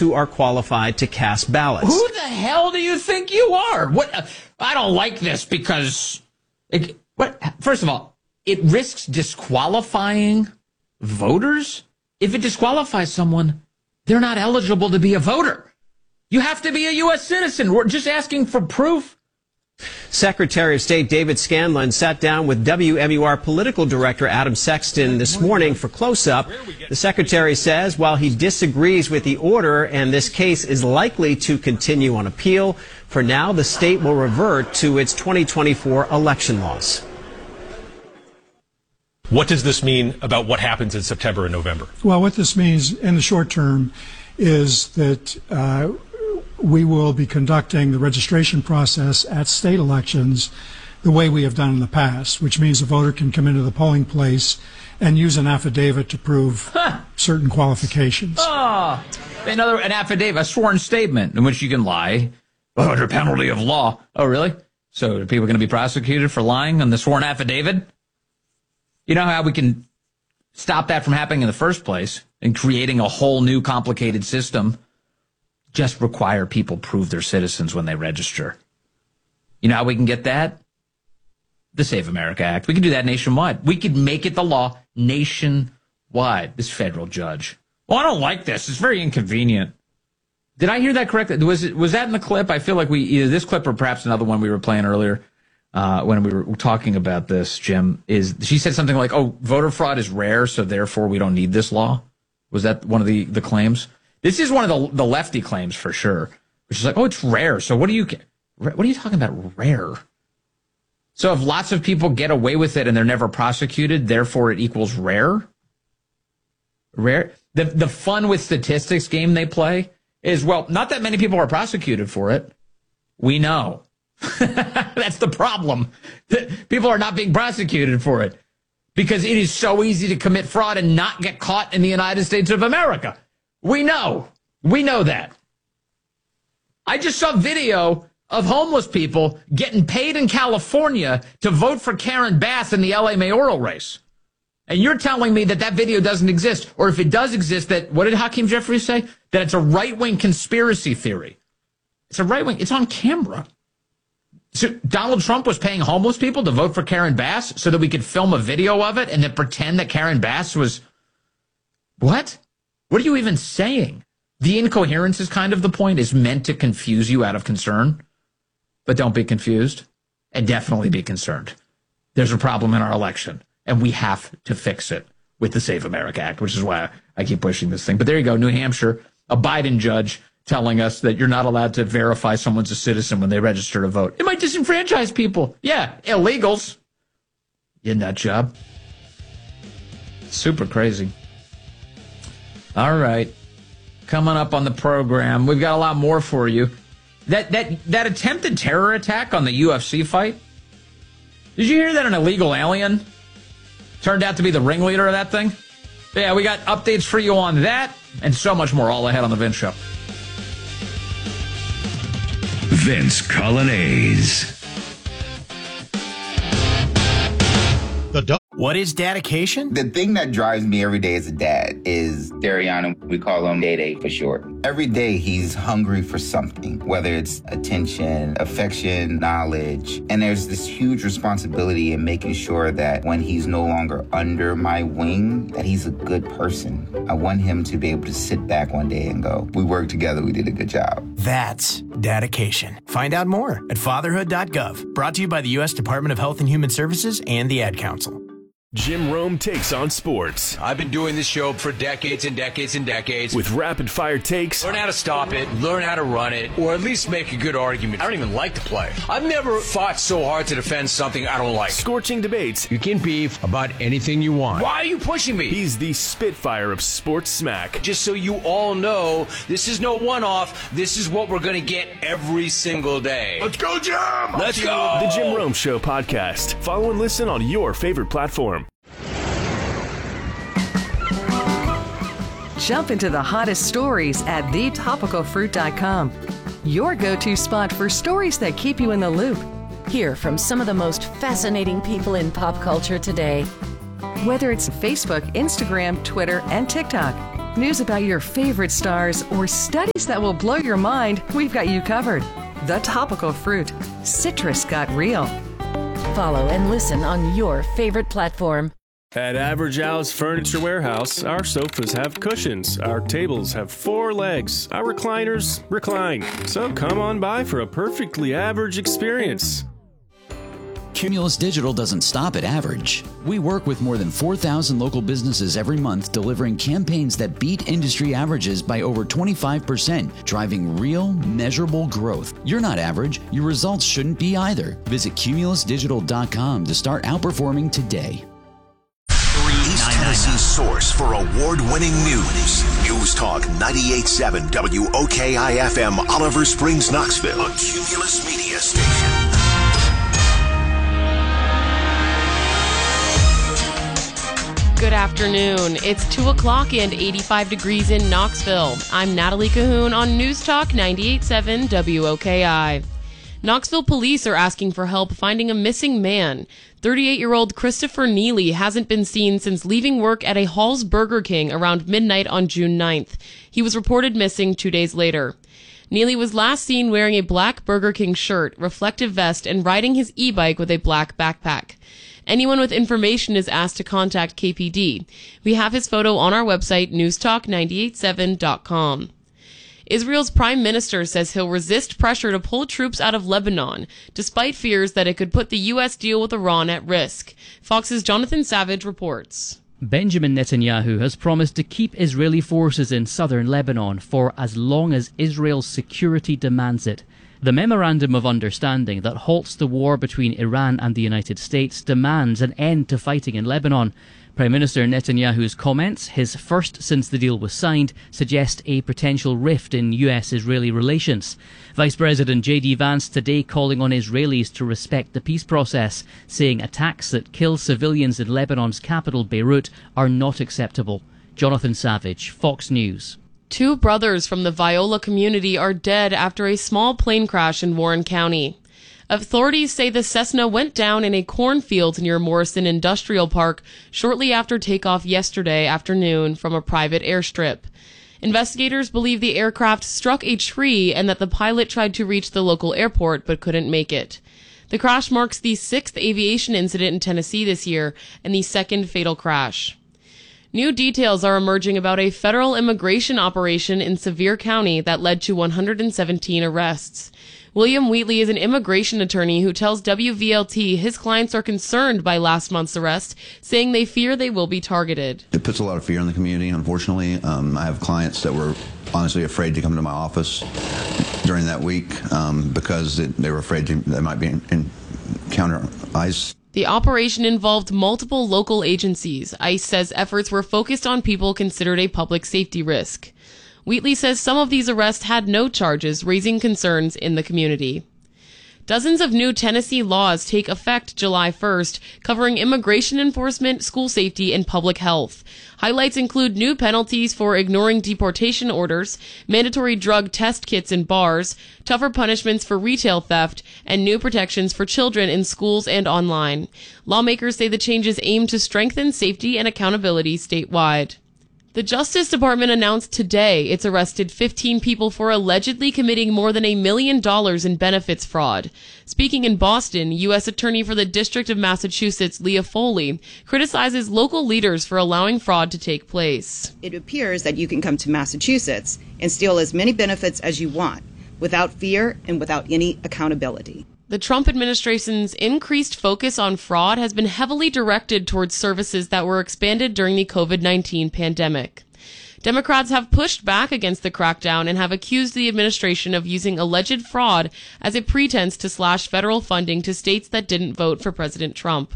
who are qualified to cast ballots. Who the hell do you think you are? What? I don't like this because, first of all, it risks disqualifying voters. If it disqualifies someone, they're not eligible to be a voter. You have to be a U.S. citizen. We're just asking for proof. Secretary of State David Scanlon sat down with WMUR political director Adam Sexton this morning for close-up. The secretary says while he disagrees with the order and this case is likely to continue on appeal, for now the state will revert to its 2024 election laws. What does this mean about what happens in September and November? Well, what this means in the short term is that we will be conducting the registration process at state elections the way we have done in the past, which means a voter can come into the polling place and use an affidavit to prove certain qualifications. An affidavit, a sworn statement in which you can lie under penalty of law. Oh, really? So are people going to be prosecuted for lying on the sworn affidavit? You know how we can stop that from happening in the first place and creating a whole new complicated system? Just require people prove they're citizens when they register. You know how we can get that? The Save America Act. We can do that nationwide. We could make it the law nationwide. This federal judge. Well, I don't like this. It's very inconvenient. Did I hear that correctly? Was that in the clip? I feel like either this clip or perhaps another one we were playing earlier when we were talking about this, Jim, she said something like, oh, voter fraud is rare, so therefore we don't need this law. Was that one of the claims? This is one of the lefty claims for sure, which is like, oh, it's rare. So what are you talking about rare? So if lots of people get away with it and they're never prosecuted, therefore it equals rare? Rare? The fun with statistics game they play is, well, not that many people are prosecuted for it. We know. That's the problem. People are not being prosecuted for it because it is so easy to commit fraud and not get caught in the United States of America. We know. We know that. I just saw video of homeless people getting paid in California to vote for Karen Bass in the LA mayoral race. And you're telling me that video doesn't exist, or if it does exist, that, what did Hakeem Jeffries say? That it's a right-wing conspiracy theory. It's a right-wing, it's on camera. So Donald Trump was paying homeless people to vote for Karen Bass so that we could film a video of it and then pretend that Karen Bass was, what? What are you even saying? The incoherence is kind of the point, is meant to confuse you out of concern. But don't be confused, and definitely be concerned. There's a problem in our election, and we have to fix it with the Save America Act, which is why I keep pushing this thing. But there you go, New Hampshire, a Biden judge telling us that you're not allowed to verify someone's a citizen when they register to vote. It might disenfranchise people. Yeah, illegals. You nut job. Super crazy. All right. Coming up on the program, we've got a lot more for you. That attempted terror attack on the UFC fight, did you hear that an illegal alien turned out to be the ringleader of that thing? Yeah, we got updates for you on that and so much more all ahead on The Vince Show. Vince Colonnese. What is dedication? The thing that drives me every day as a dad is Dariana. We call him Day-Day for short. Every day he's hungry for something, whether it's attention, affection, knowledge. And there's this huge responsibility in making sure that when he's no longer under my wing, that he's a good person. I want him to be able to sit back one day and go, we worked together, we did a good job. That's dedication. Find out more at fatherhood.gov. Brought to you by the U.S. Department of Health and Human Services and the Ad Council. Jim Rome takes on sports. I've been doing this show for decades and decades and decades. With rapid-fire takes. Learn how to stop it, learn how to run it, or at least make a good argument. I don't even like to play. I've never fought so hard to defend something I don't like. Scorching debates. You can beef about anything you want. Why are you pushing me? He's the Spitfire of sports smack. Just so you all know, this is no one-off. This is what we're going to get every single day. Let's go, Jim! Let's go! The Jim Rome Show podcast. Follow and listen on your favorite platform. Jump into the hottest stories at thetopicalfruit.com. Your go-to spot for stories that keep you in the loop. Hear from some of the most fascinating people in pop culture today. Whether it's Facebook, Instagram, Twitter, and TikTok. News about your favorite stars, or studies that will blow your mind, we've got you covered. The Topical Fruit. Citrus got real. Follow and listen on your favorite platform. At Average Al's Furniture Warehouse, our sofas have cushions, our tables have 4 legs, our recliners recline. So come on by for a perfectly average experience. Cumulus Digital doesn't stop at average. We work with more than 4,000 local businesses every month, delivering campaigns that beat industry averages by over 25%, driving real, measurable growth. You're not average. Your results shouldn't be either. Visit cumulusdigital.com to start outperforming today. East Tennessee's source for award-winning news. News Talk 98.7 WOKI-FM, Oliver Springs, Knoxville. A Cumulus Media Station. Good afternoon. It's 2 o'clock and 85 degrees in Knoxville. I'm Natalie Cahoon on News Talk 98.7 WOKI. Knoxville police are asking for help finding a missing man. 38-year-old Christopher Neely hasn't been seen since leaving work at a Hall's Burger King around midnight on June 9th. He was reported missing 2 days later. Neely was last seen wearing a black Burger King shirt, reflective vest, and riding his e-bike with a black backpack. Anyone with information is asked to contact KPD. We have his photo on our website, newstalk987.com. Israel's prime minister says he'll resist pressure to pull troops out of Lebanon, despite fears that it could put the U.S. deal with Iran at risk. Fox's Jonathan Savage reports. Benjamin Netanyahu has promised to keep Israeli forces in southern Lebanon for as long as Israel's security demands it. The Memorandum of Understanding that halts the war between Iran and the United States demands an end to fighting in Lebanon. Prime Minister Netanyahu's comments, his first since the deal was signed, suggest a potential rift in US-Israeli relations. Vice President J.D. Vance today calling on Israelis to respect the peace process, saying attacks that kill civilians in Lebanon's capital, Beirut, are not acceptable. Jonathan Savage, Fox News. 2 brothers from the Viola community are dead after a small plane crash in Warren County. Authorities say the Cessna went down in a cornfield near Morrison Industrial Park shortly after takeoff yesterday afternoon from a private airstrip. Investigators believe the aircraft struck a tree and that the pilot tried to reach the local airport but couldn't make it. The crash marks the 6th aviation incident in Tennessee this year and the 2nd fatal crash. New details are emerging about a federal immigration operation in Sevier County that led to 117 arrests. William Wheatley is an immigration attorney who tells WVLT his clients are concerned by last month's arrest, saying they fear they will be targeted. It puts a lot of fear in the community, unfortunately. I have clients that were honestly afraid to come to my office during that week because they were afraid they might be encounter ICE. The operation involved multiple local agencies. ICE says efforts were focused on people considered a public safety risk. Wheatley says some of these arrests had no charges, raising concerns in the community. Dozens of new Tennessee laws take effect July 1st, covering immigration enforcement, school safety, and public health. Highlights include new penalties for ignoring deportation orders, mandatory drug test kits in bars, tougher punishments for retail theft, and new protections for children in schools and online. Lawmakers say the changes aim to strengthen safety and accountability statewide. The Justice Department announced today it's arrested 15 people for allegedly committing more than $1 million in benefits fraud. Speaking in Boston, U.S. Attorney for the District of Massachusetts, Leah Foley, criticizes local leaders for allowing fraud to take place. It appears that you can come to Massachusetts and steal as many benefits as you want, without fear and without any accountability. The Trump administration's increased focus on fraud has been heavily directed towards services that were expanded during the COVID-19 pandemic. Democrats have pushed back against the crackdown and have accused the administration of using alleged fraud as a pretense to slash federal funding to states that didn't vote for President Trump.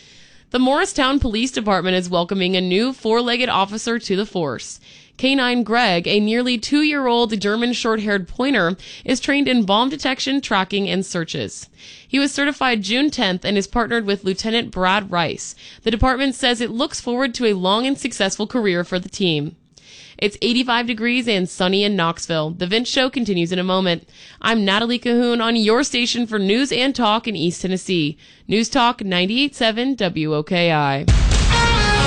The Morristown Police Department is welcoming a new 4-legged officer to the force. K9 Greg, a nearly 2-year-old German short-haired pointer, is trained in bomb detection, tracking, and searches. He was certified June 10th and is partnered with Lieutenant Brad Rice. The department says it looks forward to a long and successful career for the team. It's 85 degrees and sunny in Knoxville. The Vince Show continues in a moment. I'm Natalie Cahoon on your station for news and talk in East Tennessee. News Talk 98.7 WOKI.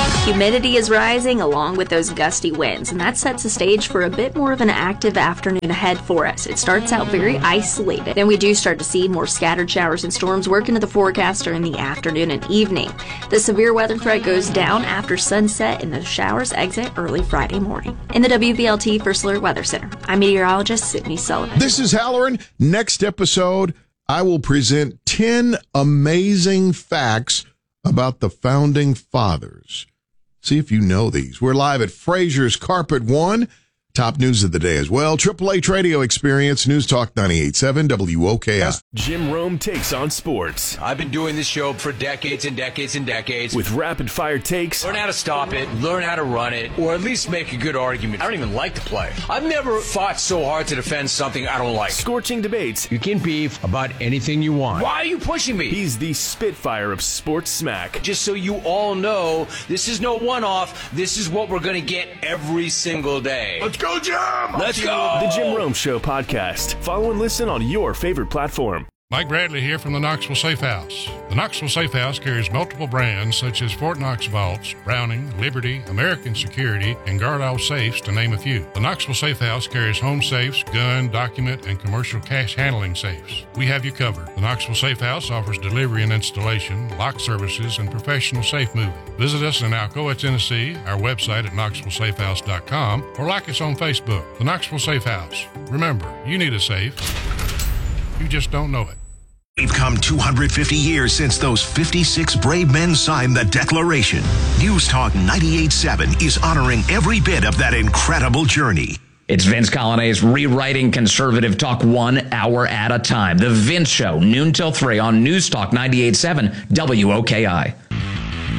Humidity is rising along with those gusty winds, and that sets the stage for a bit more of an active afternoon ahead for us. It starts out very isolated, then we do start to see more scattered showers and storms work into the forecast during the afternoon and evening. The severe weather threat goes down after sunset, and those showers exit early Friday morning. In the WVLT First Alert Weather Center, I'm meteorologist Sydney Sullivan. This is Halloran. Next episode, I will present 10 amazing facts about the Founding Fathers. See if you know these. We're live at Fraser's Carpet One. Top news of the day as well. Triple H Radio Experience, News Talk 98.7 WOKI. Jim Rome takes on sports. I've been doing this show for decades and decades and decades. With rapid-fire takes. Learn how to stop it, learn how to run it, or at least make a good argument. I don't even like to play. I've never fought so hard to defend something I don't like. Scorching debates. You can beef about anything you want. Why are you pushing me? He's the Spitfire of sports smack. Just so you all know, this is no one-off. This is what we're going to get every single day. Let's go, Jim! Let's go! The Jim Rome Show podcast. Follow and listen on your favorite platform. Mike Bradley here from the Knoxville Safe House. The Knoxville Safe House carries multiple brands such as Fort Knox Vaults, Browning, Liberty, American Security, and Guardall Safes, to name a few. The Knoxville Safe House carries home safes, gun, document, and commercial cash handling safes. We have you covered. The Knoxville Safe House offers delivery and installation, lock services, and professional safe moving. Visit us in Alcoa, Tennessee, our website at KnoxvilleSafeHouse.com, or like us on Facebook. The Knoxville Safe House. Remember, you need a safe. You just don't know it. We've come 250 years since those 56 brave men signed the Declaration. News Talk 98.7 is honoring every bit of that incredible journey. It's Vince Colonnese rewriting conservative talk 1 hour at a time. The Vince Show, noon till 3 on News Talk 98.7 WOKI.